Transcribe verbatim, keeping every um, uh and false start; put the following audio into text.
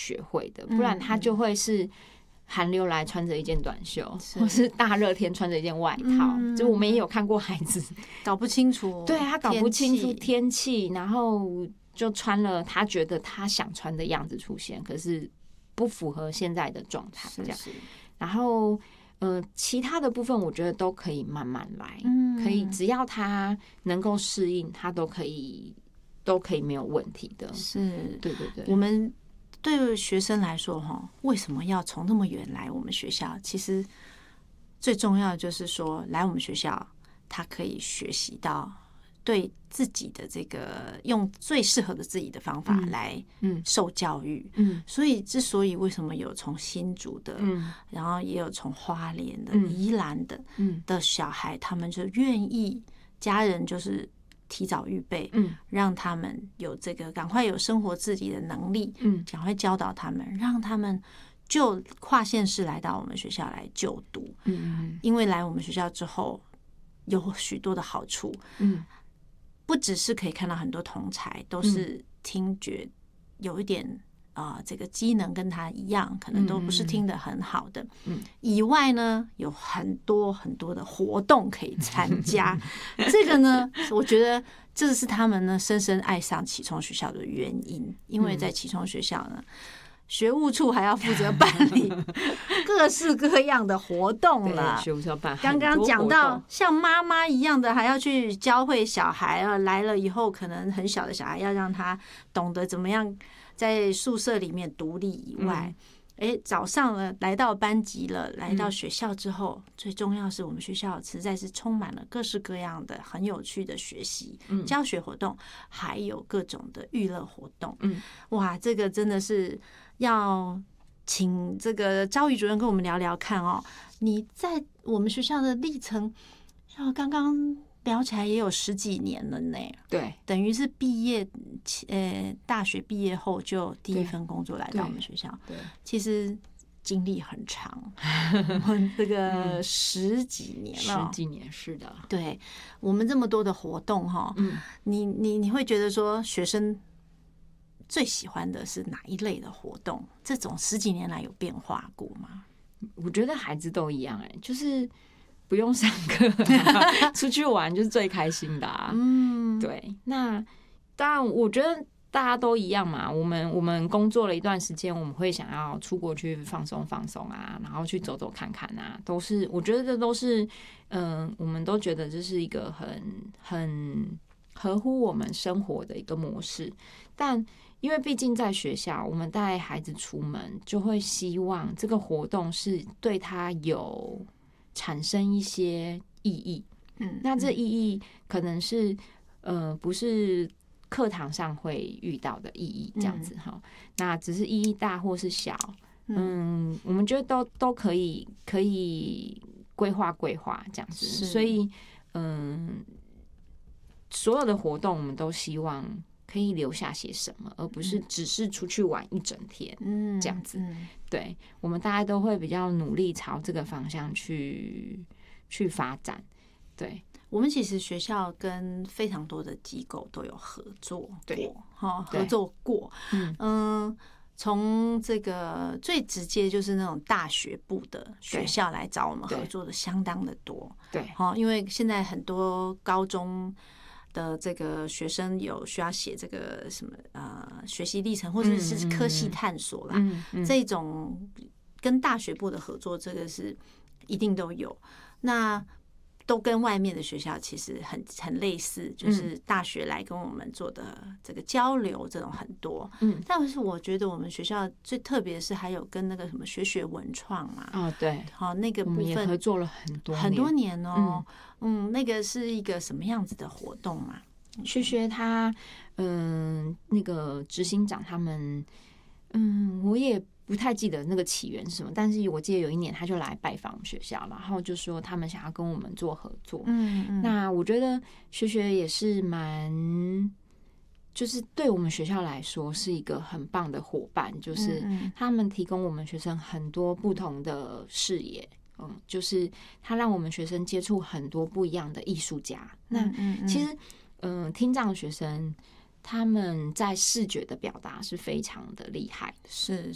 学会的，不然他就会是寒流来穿着一件短袖，或是大热天穿着一件外套。嗯、就我们也有看过孩子搞不清楚， 对他搞不清楚天气，然后就穿了他觉得他想穿的样子出现，可是不符合现在的状态，这样。是是然后。呃，其他的部分我觉得都可以慢慢来，嗯，可以只要他能够适应，他都可以都可以没有问题的。 是， 对对对。 我们对学生来说，哈，为什么要从那么远来我们学校？其实最重要的就是说，来我们学校，他可以学习到对自己的这个用最适合的自己的方法来受教育。嗯，所以之所以为什么有从新竹的，嗯，然后也有从花莲的、嗯、宜兰的，嗯的小孩，他们就愿意家人就是提早预备，嗯，让他们有这个赶快有生活自理的能力，嗯，赶快教导他们，让他们就跨县市来到我们学校来就读，嗯，因为来我们学校之后有许多的好处，嗯。不只是可以看到很多同才都是听觉有一点啊、呃，这个机能跟他一样，可能都不是听得很好的。嗯，以外呢，有很多很多的活动可以参加。这个呢，我觉得这是他们呢深深爱上启聪学校的原因，因为在启聪学校呢。学务处还要负责办理各式各样的活动了。 学务处要办刚刚讲到像妈妈一样的，还要去教会小孩啊，来了以后可能很小的小孩要让他懂得怎么样在宿舍里面独立以外，哎、嗯，早上呢来到班级了，来到学校之后，嗯、最重要是我们学校实在是充满了各式各样的很有趣的学习、嗯、教学活动，还有各种的娱乐活动。嗯，哇，这个真的是。要请这个giáo育主任跟我们聊聊看哦，你在我们学校的历程，像刚刚聊起来也有十几年了呢。 对，等于是毕业，呃，大学毕业后就第一份工作来到我们学校。对，其实经历很长，这个十几年了， 十几年是的。 对，我们这么多的活动哈，嗯，你你你会觉得说学生。最喜欢的是哪一类的活动？这种十几年来有变化过吗？ 我觉得孩子都一样、欸，哎，就是不用上课、啊，出去玩就是最开心的啊。嗯，对。那当然，我觉得大家都一样嘛。我们我们工作了一段时间，我们会想要出国去放松放松啊，然后去走走看看啊，都是我觉得这都是，嗯、呃，我们都觉得这是一个很很合乎我们生活的一个模式，但。因为毕竟在学校，我们带孩子出门，就会希望这个活动是对他有产生一些意义。嗯，那这意义可能是呃不是课堂上会遇到的意义，这样子哈、嗯。那只是意义大或是小，嗯，我们觉得都都可以可以规划规划这样子。所以嗯，所有的活动我们都希望。可以留下些什么，而不是只是出去玩一整天，嗯，这样子。嗯、对，我们大家都会比较努力朝这个方向去去发展。对， 我们其实学校跟非常多的机构都有合作过，哈，合作过。嗯嗯，从这个最直接就是那种大学部的学校来找我们合作的相当的多。对，好，因为现在很多高中。的这个学生有需要写这个什么呃学习历程或者是科系探索啦，嗯嗯、这种跟大学部的合作，这个是一定都有。那都跟外面的学校其实很很类似，就是大学来跟我们做的这个交流，这种很多。嗯，但是我觉得我们学校最特别的是还有跟那个什么学学文创嘛， 哦对， 好、哦、那个部分我们也合作了很多年很多年哦。嗯, 嗯，那个是一个什么样子的活动嘛？ 学学他，嗯、呃，那个执行长他们，嗯，我也。不太记得那个起源是什么，但是我记得有一年他就来拜访我们学校，然后就说他们想要跟我们做合作。嗯嗯，那我觉得学学也是蛮，就是对我们学校来说是一个很棒的伙伴，就是他们提供我们学生很多不同的视野。嗯，就是他让我们学生接触很多不一样的艺术家。那其实，嗯、呃，听障的学生。他们在视觉的表达是非常的厉害， 是